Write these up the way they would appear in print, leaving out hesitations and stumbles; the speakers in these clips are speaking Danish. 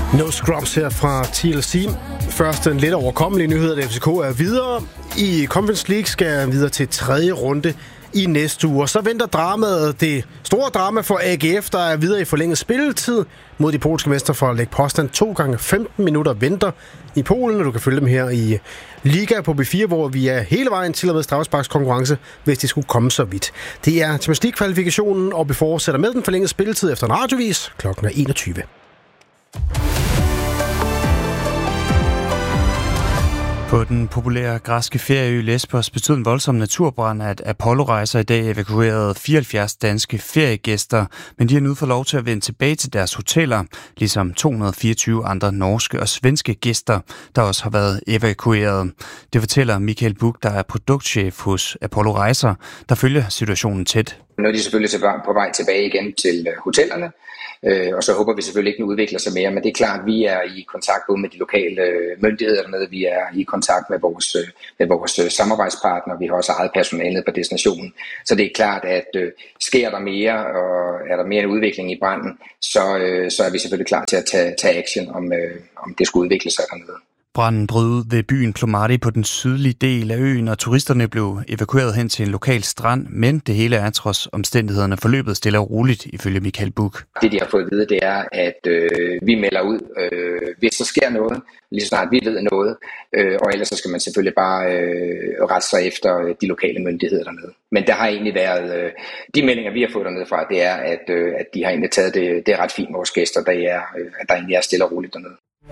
No Scrubs her fra TLC. Først en lidt overkommelig nyhed, at FCK er videre. I Conference League skal videre til 3. runde i næste uge. Og så venter dramaet, det store drama for AGF, der er videre i forlænget spilletid mod de polske mestre fra Lech Poznan. 2 gange 15 minutter venter i Polen, og du kan følge dem her i Liga på B4, hvor vi er hele vejen til og med straffesparkskonkurrence, hvis det skulle komme så vidt. Det er Champions League-kvalifikationen, og vi fortsætter med den forlængede spilletid efter en radiovis klokken er 21. På den populære græske ferieø Lesbos betød en voldsom naturbrand, at Apollo-rejser i dag evakuerede 74 danske feriegæster, men de har nu fået lov til at vende tilbage til deres hoteller, ligesom 224 andre norske og svenske gæster, der også har været evakueret. Det fortæller Michael Buch, der er produktchef hos Apollo-rejser, der følger situationen tæt. Nu er de selvfølgelig på vej tilbage igen til hotellerne, og så håber vi selvfølgelig ikke, at den udvikler sig mere. Men det er klart, at vi er i kontakt både med de lokale myndigheder dernede, vi er i kontakt med vores samarbejdspartnere, vi har også eget personale på destinationen. Så det er klart, at sker der mere, og er der mere en udvikling i branden, så er vi selvfølgelig klar til at tage action, om det skulle udvikle sig dernede. Branden brød ud ved byen Plomarti på den sydlige del af øen, og turisterne blev evakueret hen til en lokal strand, men det hele er trods omstændighederne forløbet stille og roligt, ifølge Michael Buch. Det, de har fået at vide, det er, at vi melder ud, hvis der sker noget, lige så snart vi ved noget, og ellers så skal man selvfølgelig bare rette sig efter de lokale myndigheder dernede. Men der har egentlig været, de meldinger, vi har fået dernede fra, det er, at de har egentlig taget det er ret fint, vores gæster, at der egentlig er stille og roligt dernede.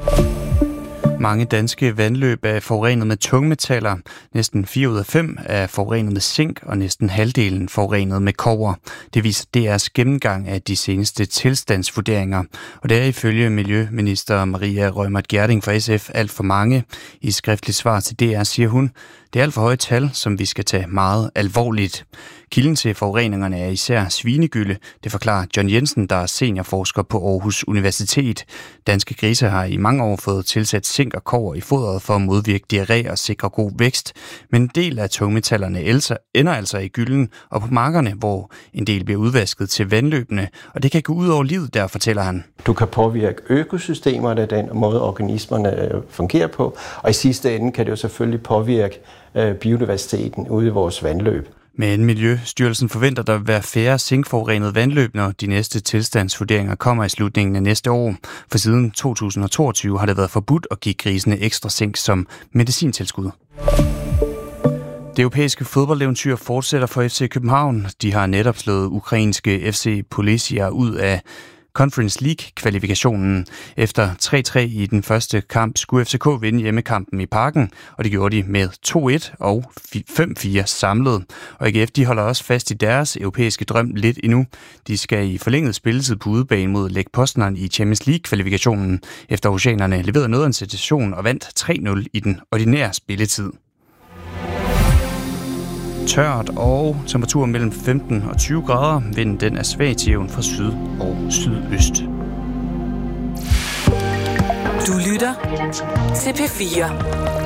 Mange danske vandløb er forurenet med tungmetaller. Næsten 4 ud af 5 er forurenet med zink, og næsten halvdelen forurenet med kobber. Det viser DR's gennemgang af de seneste tilstandsvurderinger. Og det er ifølge Miljøminister Maria Reumert Gjerding fra SF alt for mange. I skriftligt svar til DR siger hun, det er alt for høje tal, som vi skal tage meget alvorligt. Kilden til forureningerne er især svinegylde. Det forklarer John Jensen, der er seniorforsker på Aarhus Universitet. Danske grise har i mange år fået tilsat zink og kobber i fodret for at modvirke diarré og sikre god vækst. Men en del af tungmetallerne ender altså i gylden og på markerne, hvor en del bliver udvasket til vandløbene. Og det kan gå ud over livet, der fortæller han. Du kan påvirke økosystemerne, den måde organismerne fungerer på. Og i sidste ende kan det jo selvfølgelig påvirke biodiversiteten ude i vores vandløb. Men Miljøstyrelsen forventer, at der vil være færre zinkforurenede vandløb, når de næste tilstandsvurderinger kommer i slutningen af næste år. For siden 2022 har det været forbudt at give grisene ekstra zink som medicintilskud. Det europæiske fodboldeventyr fortsætter for FC København. De har netop slået ukrainske FC Polisia ud af Conference League-kvalifikationen. Efter 3-3 i den første kamp skulle FCK vinde hjemmekampen i Parken, og det gjorde de med 2-1 og 5-4 samlet. Og AGF de holder også fast i deres europæiske drøm lidt endnu. De skal i forlænget spilletid på udebane mod Lech Poznan i Champions League-kvalifikationen, efter oceanerne leverede noget af en situation og vandt 3-0 i den ordinære spilletid. Tørt og temperatur mellem 15 og 20 grader. Vinden den er svag til jævn fra syd og sydøst. Du lytter til P4.